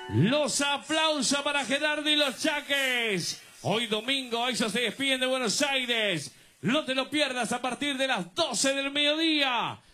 Los aplausos para Gerardo y los Chaques. Hoy domingo, ellos se despiden de Buenos Aires. No te lo pierdas a partir de las 12 del mediodía.